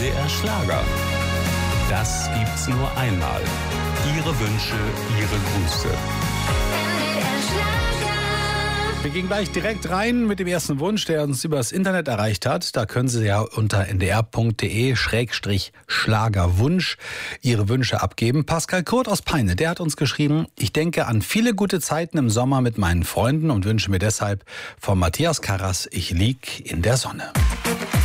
NDR Schlager. Das gibt's nur einmal. Ihre Wünsche, Ihre Grüße. Wir gehen gleich direkt rein mit dem ersten Wunsch, der uns über das Internet erreicht hat. Da können Sie ja unter ndr.de/Schlagerwunsch Ihre Wünsche abgeben. Pascal Kurt aus Peine, der hat uns geschrieben: Ich denke an viele gute Zeiten im Sommer mit meinen Freunden und wünsche mir deshalb von Matthias Karras Ich lieg in der Sonne.